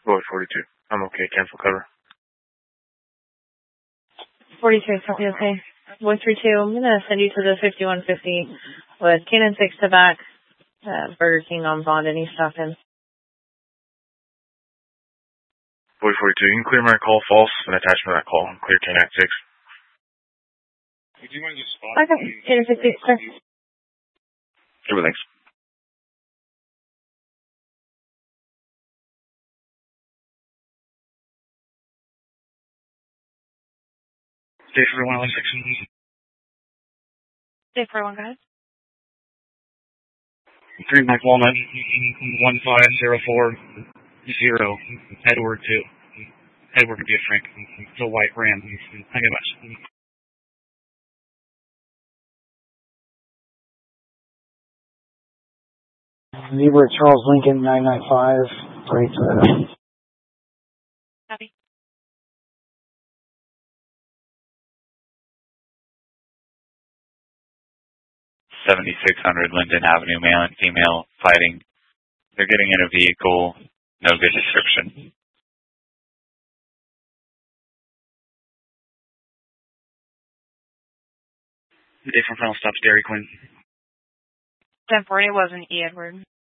Boy 42. I'm okay. Cancel cover. 42, copy, okay. Boy 32, I'm going to send you to the 5150 with Cannon 6 to back, Burger King on Bond, and East Stockton. Boy 42, you can clear my call false and attachment of that call. Clear Cannon 6. Would you want to just spot? Okay, Cannon 6, sir. Everything's. Stay for 116. Stay for one, go ahead. 3 Mike Walnut, 15040, Edward 2. Edward would be a Frank. It's a white Ram. Thank you much. Zebra Charles Lincoln 995, great Toyota. Copy. $7,600 Linden Avenue, male and female fighting. They're getting in a vehicle, no good description. Different final stops, Dairy Queen. 1040 wasn't E. Edward.